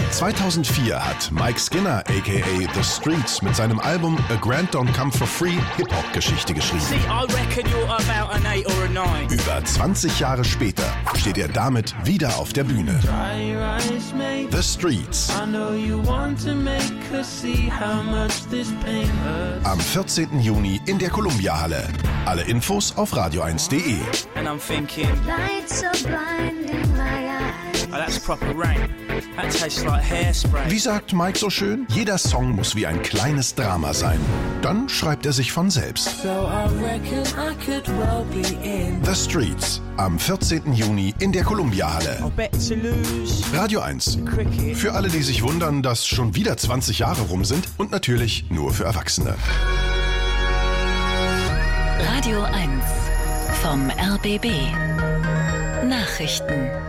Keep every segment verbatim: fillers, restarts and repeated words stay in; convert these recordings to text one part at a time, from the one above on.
zweitausendvier hat Mike Skinner aka The Streets mit seinem Album A Grand Don't Come For Free Hip-Hop-Geschichte geschrieben. Über zwanzig Jahre später steht er damit wieder auf der Bühne. The Streets. Am vierzehnten Juni in der Columbia-Halle. Alle Infos auf radio eins punkt de. Wie sagt Mike so schön? Jeder Song muss wie ein kleines Drama sein. Dann schreibt er sich von selbst. The Streets. Am vierzehnten Juni in der Columbia-Halle. Radio eins. Für alle, die sich wundern, dass schon wieder zwanzig Jahre rum sind und natürlich nur für Erwachsene. Radio eins vom R B B. Nachrichten.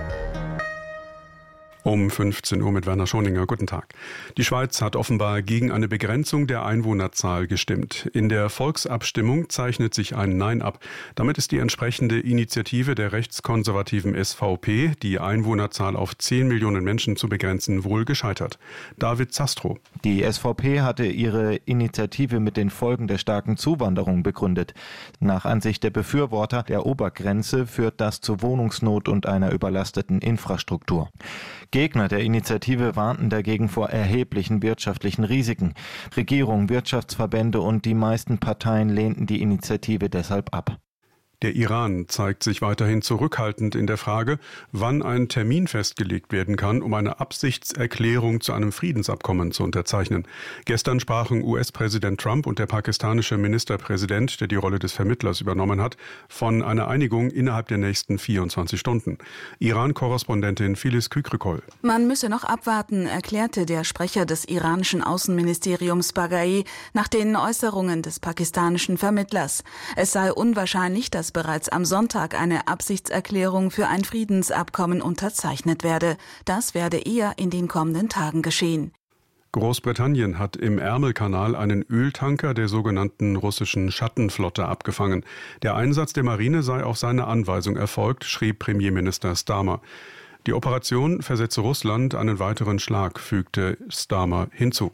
Um fünfzehn Uhr mit Werner Schoninger. Guten Tag. Die Schweiz hat offenbar gegen eine Begrenzung der Einwohnerzahl gestimmt. In der Volksabstimmung zeichnet sich ein Nein ab. Damit ist die entsprechende Initiative der rechtskonservativen S V P, die Einwohnerzahl auf zehn Millionen Menschen zu begrenzen, wohl gescheitert. David Zastrow. Die S V P hatte ihre Initiative mit den Folgen der starken Zuwanderung begründet. Nach Ansicht der Befürworter der Obergrenze führt das zu Wohnungsnot und einer überlasteten Infrastruktur. Gegner der Initiative warnten dagegen vor erheblichen wirtschaftlichen Risiken. Regierung, Wirtschaftsverbände und die meisten Parteien lehnten die Initiative deshalb ab. Der Iran zeigt sich weiterhin zurückhaltend in der Frage, wann ein Termin festgelegt werden kann, um eine Absichtserklärung zu einem Friedensabkommen zu unterzeichnen. Gestern sprachen U S-Präsident Trump und der pakistanische Ministerpräsident, der die Rolle des Vermittlers übernommen hat, von einer Einigung innerhalb der nächsten vierundzwanzig Stunden. Iran-Korrespondentin Filiz Kükrikol. Man müsse noch abwarten, erklärte der Sprecher des iranischen Außenministeriums Baghai nach den Äußerungen des pakistanischen Vermittlers. Es sei unwahrscheinlich, dass bereits am Sonntag eine Absichtserklärung für ein Friedensabkommen unterzeichnet werde. Das werde eher in den kommenden Tagen geschehen. Großbritannien hat im Ärmelkanal einen Öltanker der sogenannten russischen Schattenflotte abgefangen. Der Einsatz der Marine sei auf seine Anweisung erfolgt, schrieb Premierminister Starmer. Die Operation versetze Russland einen weiteren Schlag, fügte Starmer hinzu.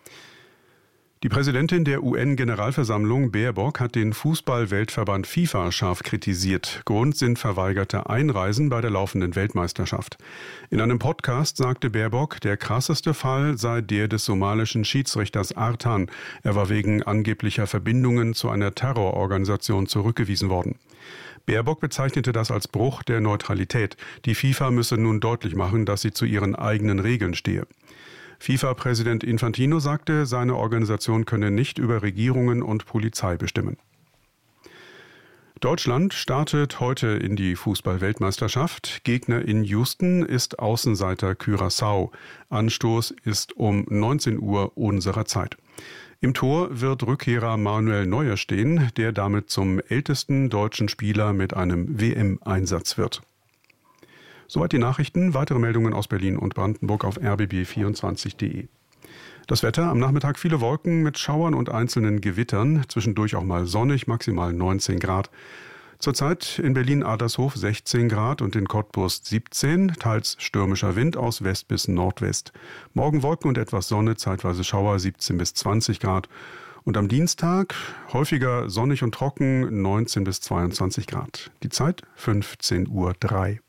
Die Präsidentin der U N-Generalversammlung Baerbock hat den Fußball-Weltverband FIFA scharf kritisiert. Grund sind verweigerte Einreisen bei der laufenden Weltmeisterschaft. In einem Podcast sagte Baerbock, der krasseste Fall sei der des somalischen Schiedsrichters Artan. Er war wegen angeblicher Verbindungen zu einer Terrororganisation zurückgewiesen worden. Baerbock bezeichnete das als Bruch der Neutralität. Die FIFA müsse nun deutlich machen, dass sie zu ihren eigenen Regeln stehe. FIFA-Präsident Infantino sagte, seine Organisation könne nicht über Regierungen und Polizei bestimmen. Deutschland startet heute in die Fußball-Weltmeisterschaft. Gegner in Houston ist Außenseiter Curaçao. Anstoß ist um neunzehn Uhr unserer Zeit. Im Tor wird Rückkehrer Manuel Neuer stehen, der damit zum ältesten deutschen Spieler mit einem W M-Einsatz wird. Soweit die Nachrichten. Weitere Meldungen aus Berlin und Brandenburg auf r b b vierundzwanzig punkt de. Das Wetter, am Nachmittag viele Wolken mit Schauern und einzelnen Gewittern, zwischendurch auch mal sonnig, maximal neunzehn Grad. Zurzeit in Berlin-Adlershof sechzehn Grad und in Cottbus siebzehn, teils stürmischer Wind aus West bis Nordwest. Morgen Wolken und etwas Sonne, zeitweise Schauer, siebzehn bis zwanzig Grad. Und am Dienstag häufiger sonnig und trocken, neunzehn bis zweiundzwanzig Grad. Die Zeit fünfzehn Uhr drei.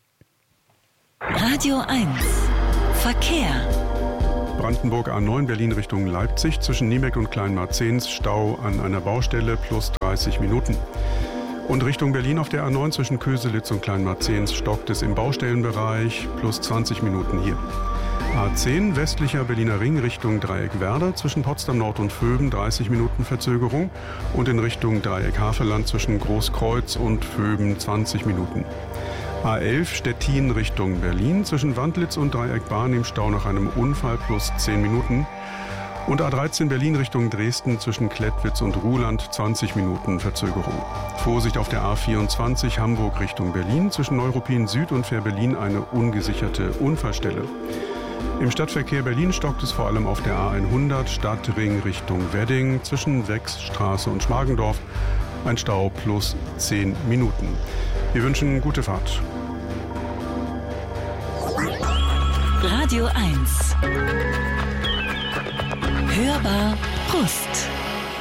Radio eins Verkehr. Brandenburg A neun Berlin Richtung Leipzig zwischen Niebeck und Kleinmarzens Stau an einer Baustelle plus dreißig Minuten. Und Richtung Berlin auf der A neun zwischen Köselitz und Kleinmarzens stockt es im Baustellenbereich plus zwanzig Minuten hier. A zehn westlicher Berliner Ring Richtung Dreieck Werder zwischen Potsdam Nord und Vöben dreißig Minuten Verzögerung und in Richtung Dreieck Havelland zwischen Großkreuz und Vöben zwanzig Minuten. A elf Stettin Richtung Berlin zwischen Wandlitz und Dreieck Bahn im Stau nach einem Unfall plus zehn Minuten. Und A dreizehn Berlin Richtung Dresden zwischen Klettwitz und Ruhland zwanzig Minuten Verzögerung. Vorsicht auf der A vierundzwanzig Hamburg Richtung Berlin zwischen Neuruppin Süd und Fähr-Berlin eine ungesicherte Unfallstelle. Im Stadtverkehr Berlin stockt es vor allem auf der A hundert Stadtring Richtung Wedding zwischen Wechsstraße und Schmargendorf. Ein Stau plus zehn Minuten. Wir wünschen gute Fahrt. Radio eins. Hörbar Brust.